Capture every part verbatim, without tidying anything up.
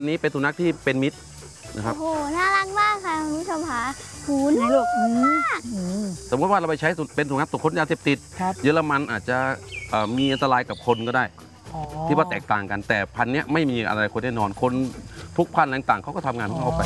นี้เป็นสุนัขที่เป็นมิตรนะครับโอ้โหน่ารักมากค่ะคุณผู้ชมค่ะหูนุ่มมากสมมติว่าเราไปใช้เป็นสุนัขตรวจค้นยาเสพติดเยอรมันอาจจะมีอันตรายกับคนก็ได้ที่ว่าแตกต่างกันแต่พันธุ์นี้ไม่มีอะไรคนแน่นอนคนทุกพันธุ์ต่างๆเขาก็ทำงานของเขาไป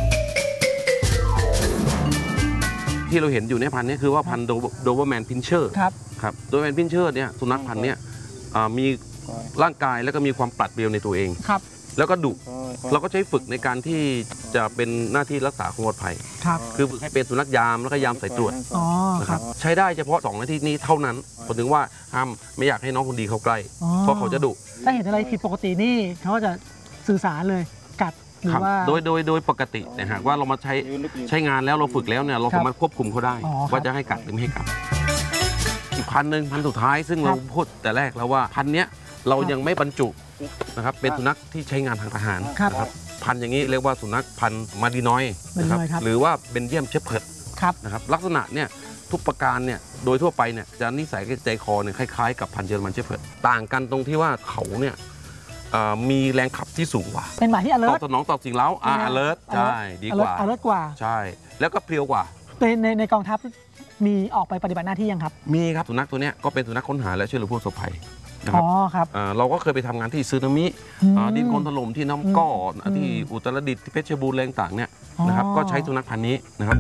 ที่เราเห็นอยู่ในพันธุ์นี้คือว่าพันธุ์โดเบอร์แมนพินเชอร์ครับครับโดเบอร์แมนพินเชอร์เนี่ยสุนัขพันธุ์นี้มีร่างกายแล้วก็มีความปราดเปรียวในตัวเองแล้วก็ดุเราก็ใช้ฝึกในการที่จะเป็นหน้าที่รักษาความปลอดภัยคือฝึกให้เป็นสุนัขยามแล้วก็ยามสายตรวจนะครับใช้ได้เฉพาะสองหน้าที่นี้เท่านั้นผมถึงว่าห้ามไม่อยากให้น้องคนดีเข้าใกล้เพราะเขาจะดุถ้าเห็นอะไรผิดปกตินี่เขาจะสื่อสารเลยกัดหรือว่าโดยโดยโดยปกติแต่หากว่าเรามาใช้ใช้งานแล้วเราฝึกแล้วเนี่ยเราสามารถควบคุมเขาได้ว่าจะให้กัดหรือไม่ให้กัดอีกพันหนึ่งพันสุดท้ายซึ่งเราพูดแต่แรกแล้วว่าพันเนี้ยเรายังไม่บรรจุนะครับเป็นสุนัขที่ใช้งานทางทหารนะครับพันอย่างนี้เรียกว่าสุนัขพันมาดีนอยนะครับหรือว่าเบนเยียมเชพเพิร์ดนะครับลักษณะเนี่ยทุกประการเนี่ยโดยทั่วไปเนี่ยจะนิสัยใจคอเนี่ยคล้ายๆกับพันเยอรมันเชพเพิร์ดต่างกันตรงที่ว่าเขาเนี่ยมีแรงขับที่สูงกว่าเป็นหมาที่ alert ตอบสนองต่อสิ่งเร้าอ่า alert ใช่ดีกว่า alert กว่าใช่แล้วก็เพลียวกว่าในในในกองทัพมีออกไปปฏิบัติหน้าที่ยังครับมีครับสุนัขตัวนี้ก็เป็นสุนัขค้นหาและช่วยเหลือผู้ประสบภัยอ๋อครับเราก็เคยไปทำงานที่ซึนามิดินโคลนถล่มที่น้ำก้อที่อุตรดิตถ์ที่เพชรบูรณ์แรงต่างเนี่ยนะครับก็ใช้สุนัขพันธุ์นี้นะครับ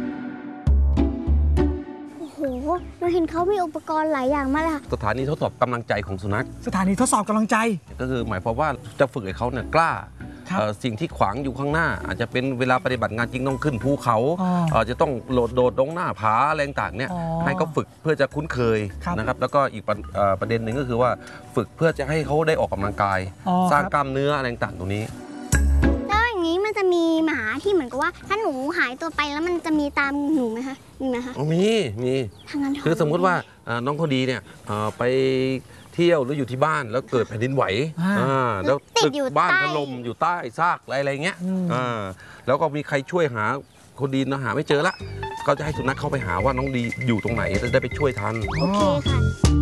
โอ้โหเราเห็นเขามีอุปกรณ์หลายอย่างมากเลยค่ะสถานีทดสอบกำลังใจของสุนัขสถานีทดสอบกำลังใจก็คือหมายความว่าจะฝึกให้เขาเนี่ยกล้าสิ่งที่ขวางอยู่ข้างหน้าอาจจะเป็นเวลาปฏิบัติงานจริงต้องขึ้นภูเขาจะต้องโหลดโดดลงหน้าผาอะไรต่างเนี่ยให้เขาฝึกเพื่อจะคุ้นเคยนะครับแล้วก็อีกประเด็นหนึ่งก็คือว่าฝึกเพื่อจะให้เขาได้ออกกำลังกายสร้างกล้ามเนื้ออะไรต่างตรงนี้แล้วอย่างนี้มันจะมีหมาที่เหมือนกับว่าถ้าหนูหายตัวไปแล้วมันจะมีตามหนูไหมคะมีไหมคะมีมีคือสมมติว่าน้องเขาดีเนี่ยไปเที่ยวหรืออยู่ที่บ้านแล้วเกิดแผ่นดินไหวแล้วตึกบ้านถล่มอยู่ใต้ซากอะไรเงี้ยแล้วก็มีใครช่วยหาคนดีนะหาไม่เจอละก็จะให้สุนัขเข้าไปหาว่าน้องดีอยู่ตรงไหนจะได้ไปช่วยทันโอเคค่ะ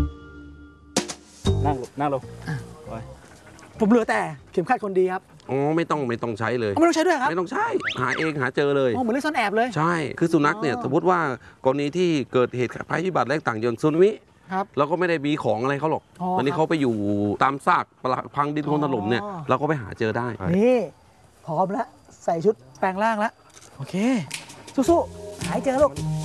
นั่งนั่งลงผมเหลือแต่เข็มขัดคนดีครับอ๋อไม่ต้องไม่ต้องใช้เลยไม่ต้องใช้ด้วยครับไม่ต้องใช้หาเองหาเจอเลยอ๋อเหมือนเล่นซ่อนแอบเลยใช่คือสุนัขเนี่ยสมมติว่ากรณีที่เกิดเหตุภัยพิบัติอะไรต่างอย่างสึนามิเราก็ไม่ได้มีของอะไรเขาหรอกวันนี้เขาไปอยู่ตามซากพังดินโคลนถล่มเนี่ยเราก็ไปหาเจอได้นี่พร้อมแล้วใส่ชุดแปลงร่างแล้วโอเคสู้ๆหายเจอลูก